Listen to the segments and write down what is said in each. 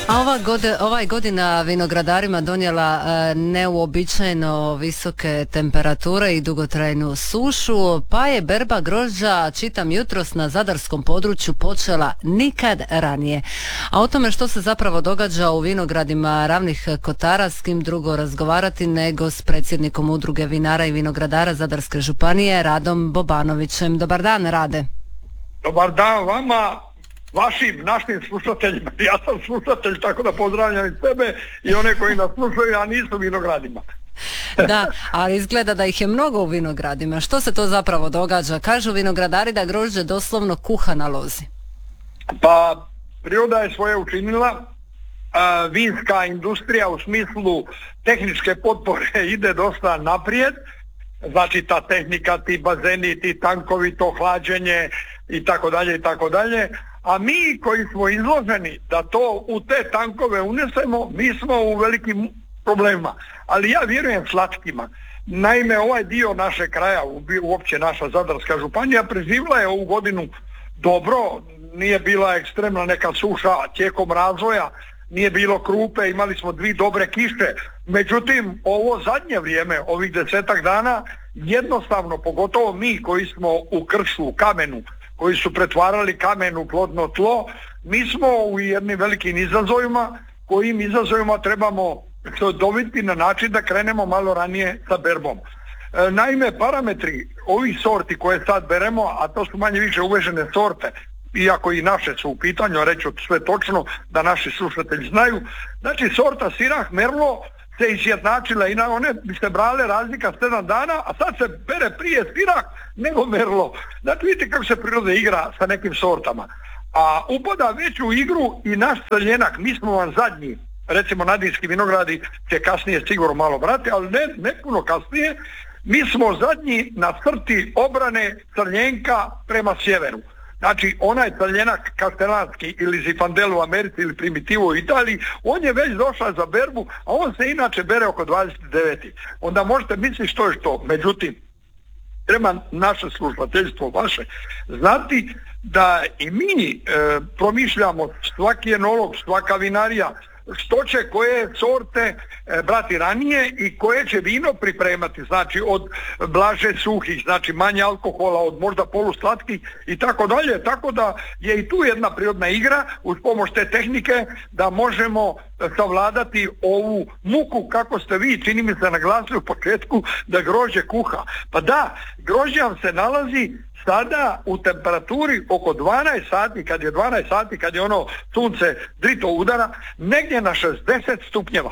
A ova je godina vinogradarima donijela neuobičajeno visoke temperature i dugotrajnu sušu, pa je berba grožđa, čitam jutros, na zadarskom području počela nikad ranije. A o tome što se zapravo događa u vinogradima Ravnih Kotara, s kim drugo razgovarati nego s predsjednikom Udruge vinara i vinogradara Zadarske županije, Radom Bobanovićem. Dobar dan, Rade. Dobar dan vama, vašim, našim slušateljima. Ja sam slušatelj, tako da pozdravljam i sebe i one koji nas slušaju, a nisu vinogradima. Da, ali izgleda da ih je mnogo u vinogradima. Što se to zapravo događa? Kažu vinogradari da grožđe doslovno kuha na lozi. Pa, priroda je svoje učinila. Vinska industrija u smislu tehničke potpore ide dosta naprijed. Znači ta tehnika, ti bazeni, ti tankovi, to hlađenje i tako dalje i tako dalje. A mi koji smo izloženi da to u te tankove unesemo, mi smo u velikim problemima. Ali ja vjerujem slatkima. Naime, ovaj dio našeg kraja, uopće naša Zadarska županija, preživjela je ovu godinu dobro, nije bila ekstremna neka suša tijekom razvoja, nije bilo krupe, imali smo 2 dobre kiše. Međutim, ovo zadnje vrijeme, ovih 10-ak dana, jednostavno, pogotovo mi koji smo u kršu, u kamenu, koji su pretvarali kamen u plodno tlo, mi smo u jednim velikim izazovima, kojim izazovima trebamo dobiti na način da krenemo malo ranije sa berbom. Naime, parametri ovih sorti koje sad beremo, a to su manje više uvežene sorte, iako i naše su u pitanju, a reću sve točno da naši slušatelji znaju, znači sorta Sirah Merlo se izjednačila i na one bi se brale razlika 7 dana, a sad se bere prije Sirah nego Merlo. Znači vidite kako se priroda igra sa nekim sortama. A upada već u igru i naš crljenak, mi smo vam zadnji, recimo Nadinski vinogradi će kasnije sigurno malo brati, ali ne puno kasnije, mi smo zadnji na crti obrane crljenka prema sjeveru. Znači, onaj crljenak kastelanski ili Zifandel u Americi ili Primitivo u Italiji, on je već došao za berbu, a on se inače bere oko 29. Onda možete misliti što je što. Međutim, treba naše slušateljstvo vaše znati da i mi promišljamo, svaki enolog, svaka vinarija, što će koje sorte brati ranije i koje će vino pripremati, znači od blaže suhih, znači manje alkohola, od možda poluslatkih i tako dalje, tako da je i tu jedna prirodna igra uz pomoć te tehnike da možemo savladati ovu muku, kako ste vi, čini mi se, naglasili u početku, da grožđe kuha. Pa da, grožđe vam se nalazi sada u temperaturi oko 12 sati, kad je ono sunce drito udara, negdje na 60 stupnjeva.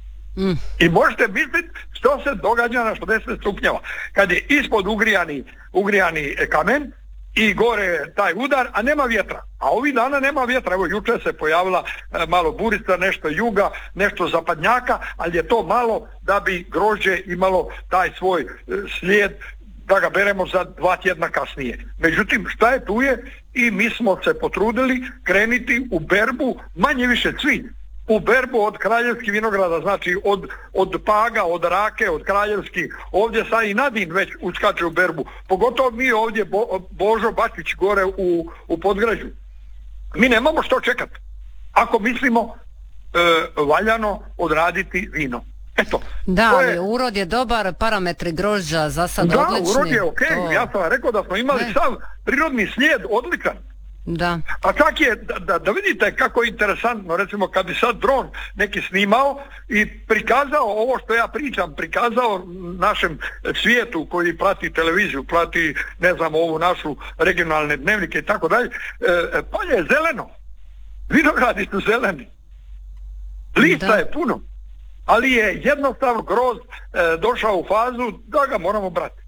I možete misliti što se događa na 60 stupnjeva. Kad je ispod ugrijani kamen i gore taj udar, a nema vjetra. A ovih dana nema vjetra. Evo, jučer se pojavila malo burica, nešto juga, nešto zapadnjaka, ali je to malo da bi grožđe imalo taj svoj slijed da ga beremo za 2 tjedna kasnije. Međutim, šta je tu je, i mi smo se potrudili krenuti u berbu, manje više svi, u berbu od kraljevskih vinograda, znači od Paga, od Rake, od kraljevskih, ovdje sad i Nadin već uskače u berbu, pogotovo mi ovdje, Božo Bačić gore u Podgrađu. Mi nemamo što čekati, ako mislimo valjano odraditi vino. Eto, da, ali urod je dobar, parametri grožđa za sad odlični. Da, urod je ok, ja sam rekao da smo imali sav prirodni slijed odličan. Da. A čak je, da vidite kako je interesantno, recimo kad bi sad dron neki snimao i prikazao ovo što ja pričam, prikazao našem svijetu koji prati televiziju, prati, ne znam, ovu našu regionalne dnevnike i tako dalje, polje je zeleno, vinogradi su zeleni, lista je puno. Ali je jednostavno groz došao u fazu da ga moramo brati.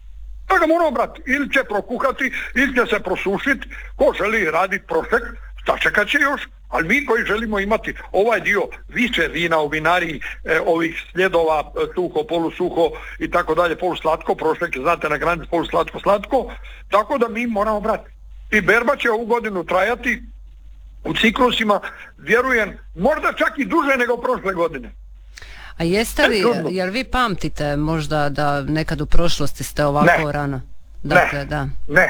Ili će prokuhati, ili će se prosušiti. Ko želi raditi prošek, sačekat će još. Ali mi koji želimo imati ovaj dio više vina u vinariji, ovih sljedova, suho, polusuho i tako dalje, poluslatko, prošek, znate, na granici poluslatko, slatko, tako da mi moramo brati. I berba će ovu godinu trajati u ciklusima, vjerujem, možda čak i duže nego prošle godine. A jeste li, jer vi pamtite možda da nekad u prošlosti ste ovako rano? Dakle, ne.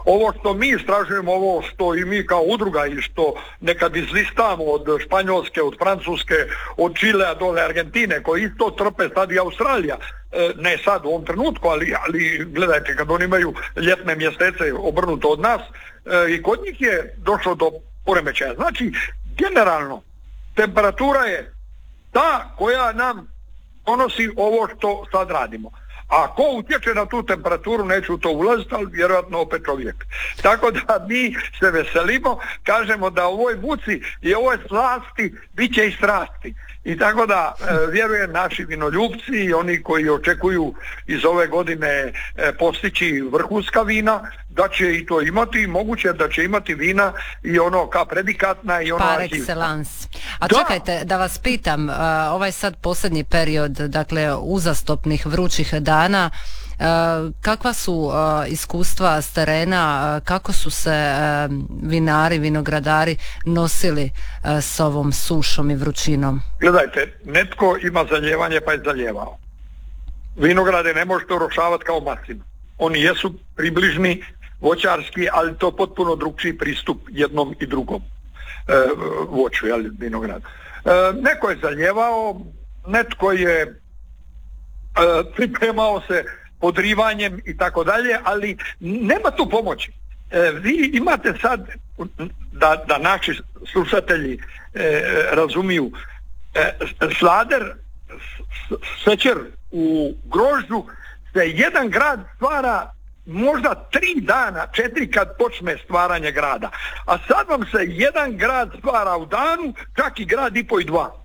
Ovo što mi istražujemo, ovo što i mi kao udruga i što nekad izlistamo od Španjolske, od Francuske, od Čilea dole Argentine, koji isto trpe, sad i Australija, ne sad u ovom trenutku, ali gledajte, kad oni imaju ljetne mjesece obrnuto od nas, i kod njih je došlo do poremećaja. Znači, generalno, temperatura je ta koja nam donosi ovo što sad radimo. A ko utječe na tu temperaturu, neću u to ulaziti, ali vjerojatno opet čovjek. Tako da mi se veselimo, kažemo da u ovoj muci i ovoj slasti bit će i strasti. I tako da vjerujem naši vinoljupci i oni koji očekuju iz ove godine postići vrhunska vina, da će i to imati, moguće da će imati vina i ono ka predikatna i ono par excellence. A da. Čekajte, da vas pitam, ovaj sad posljednji period, dakle uzastopnih vrućih dana, kakva su iskustva s terena, kako su se vinari, vinogradari nosili s ovom sušom i vrućinom? Gledajte, netko ima zalijevanje pa je zalijevao. Vinograde ne možete orošavati kao maslinu. Oni jesu približni, voćarski, ali to potpuno drugčiji pristup jednom i drugom voću, jel, vinogradu. Neko je zalijevao, netko je pripremao se podrivanjem i tako dalje, ali nema tu pomoći. Vi imate sad, da naši slušatelji razumiju, slader, šećer u grožđu se jedan grad stvara možda 3 dana, 4 kad počne stvaranje grada. A sad vam se jedan grad stvara u danu, čak i grad i po i 2.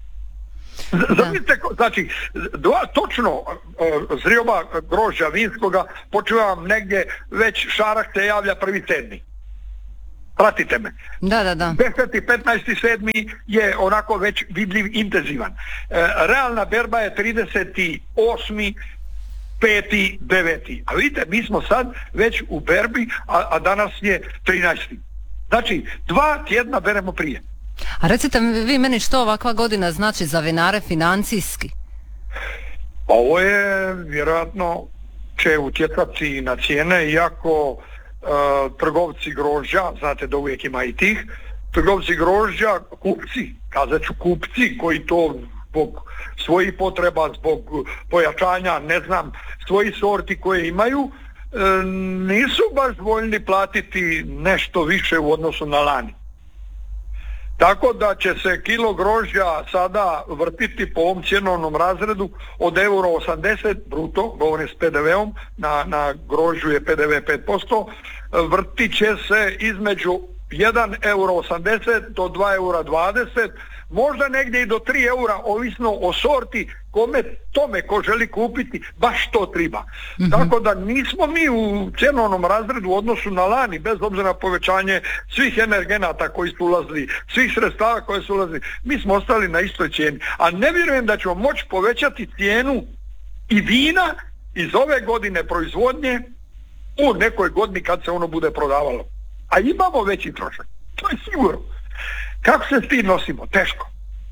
Znači, točno zrioba grožđa vinskoga počeva vam negdje, već šarak se javlja 1.7. Pratite me. Da. 10. 15.7. je onako već vidljiv, intenzivan. Realna berba je 38. 5. 9. A vidite, mi smo sad već u berbi, a danas je 13. Znači, 2 tjedna beremo prije. A recite vi meni što ovakva godina znači za vinare financijski? Ovo je vjerojatno će utjecati na cijene, iako trgovci grožđa, znate da uvijek ima i tih, trgovci grožđa, kupci, kazat ću kupci koji to zbog svojih potreba, zbog pojačanja, ne znam, svojih sorti koje imaju, nisu baš voljni platiti nešto više u odnosu na lani. Tako da će se kilo grožđa sada vrtiti po ovom cjenovnom razredu od €80 bruto, govorim s PDV-om, na grožđu je PDV 5%, vrtit će se između €1,80 do €2,20, možda negdje i do €3, ovisno o sorti, tome ko želi kupiti baš to treba. Mm-hmm. Tako da nismo mi u cjenovnom razredu u odnosu na lani, bez obzira na povećanje svih energenata koji su ulazili, svih sredstava koje su ulazili, mi smo ostali na istoj cijeni. A ne vjerujem da ćemo moći povećati cijenu i vina iz ove godine proizvodnje u nekoj godini kad se ono bude prodavalo. A imamo veći trošak, to je sigurno. Kako se s tim nosimo? Teško.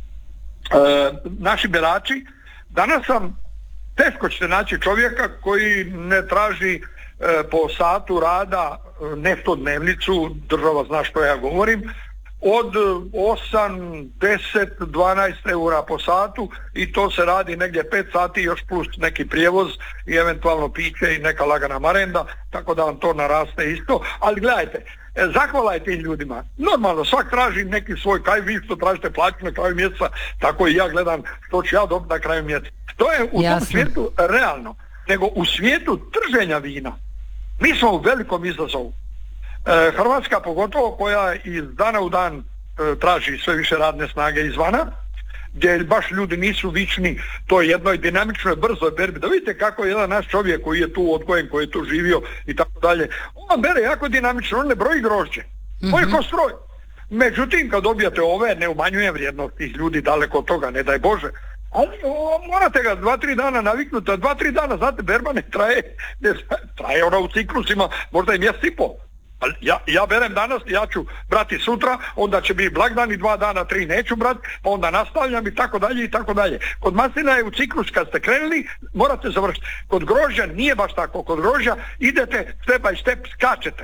Naši berači, danas teško ćete naći čovjeka koji ne traži po satu rada neto dnevnicu, država zna što ja govorim, od 8, 10, 12 eura po satu, i to se radi negdje 5 sati još plus neki prijevoz i eventualno piće i neka lagana marenda, tako da vam to naraste isto. Ali gledajte, zahvala je tim ljudima. Normalno, svak traži neki svoj, kaj vi što tražite plaću na kraju mjeseca, tako i ja gledam što ću ja dobiti na kraju mjeseca. To je u tom svijetu realno. Nego u svijetu trženja vina mi smo u velikom izazovu. Hrvatska pogotovo, koja iz dana u dan traži sve više radne snage izvana, gdje baš ljudi nisu vični toj jednoj dinamičnoj, brzoj berbi. Da vidite kako je jedan naš čovjek koji je tu odgojen, koji je tu živio i tako dalje, on bere jako dinamično, on ne broji grožđe. On je ko stroj. Međutim, kad dobijate ove, ne umanjujem vrijednost tih ljudi, daleko od toga, ne daj Bože. Ali morate ga 2-3 dana naviknuti, a 2-3 dana, znate, berba ne traje ona u ciklusima, možda i mjesec i pol. Ja berem danas, ja ću brati sutra, onda će biti blagdan i 2 dana, 3 neću brati, pa onda nastavljam i tako dalje i tako dalje. Kod maslina je u ciklus, kad ste krenuli, morate završiti. Kod grožđa nije baš tako, kod grožđa idete step by step, skačete.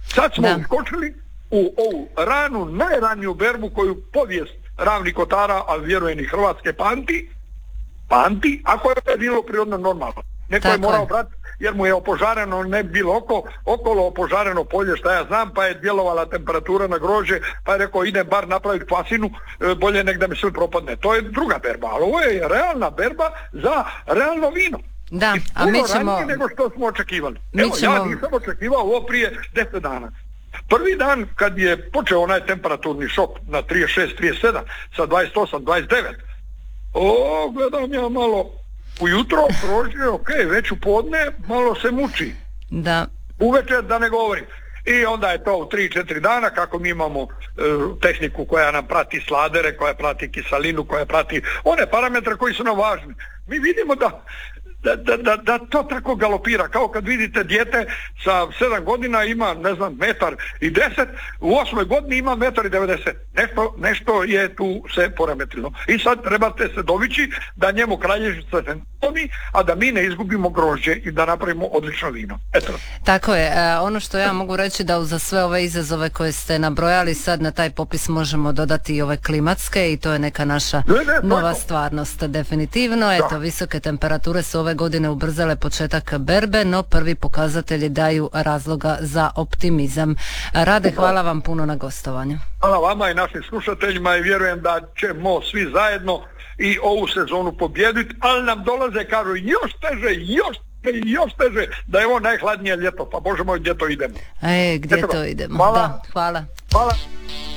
Sad smo uskočili u ovu najraniju berbu koju povijest Ravnih Kotara, a vjerujem i Hrvatske pamti, ako je bilo prirodno normalno. Neko je morao brati, jer mu je opožareno, ne bilo okolo opožareno polje, šta ja znam, pa je djelovala temperatura na grožđe, pa je rekao idem bar napraviti kvasinu, bolje nek da mi sve propadne. To je druga berba, ali ovo je realna berba za realno vino. Da, i a mi ćemo... ranije nego što smo očekivali. Ja nisam očekivao ovo prije 10 dana. Prvi dan kad je počeo onaj temperaturni šok na 36, 37, sa 28, 29, gledam ja malo ujutro, prođe, već u podne, malo se muči. Da. Uvečer da ne govorim. I onda je to u 3-4 dana, kako mi imamo tehniku koja nam prati sladere, koja prati kiselinu, koja prati one parametre koji su nam važni. Mi vidimo da to tako galopira, kao kad vidite dijete sa 7 godina ima, ne znam, 1,10 m, u 8. godini ima 1,90 m. Nešto je tu se poremetilo. I sad trebate se dovići da njemu kralježica se tomi, a da mi ne izgubimo grožđe i da napravimo odlično vino. Eto. Tako je. Ono što ja mogu reći da za sve ove izazove koje ste nabrojali sad na taj popis možemo dodati i ove klimatske i to je neka naša nova stvarnost. Definitivno. Eto, visoke temperature su ove godine ubrzale početak berbe, no prvi pokazatelji daju razloga za optimizam. Rade, hvala vam puno na gostovanju. Hvala vama i našim slušateljima i vjerujem da ćemo svi zajedno i ovu sezonu pobijediti, ali nam dolaze, kažu, još teže, da je ovo najhladnije ljeto, pa Bože moj, gdje to idemo? Gdje to idemo? Hvala. Da, hvala. Hvala.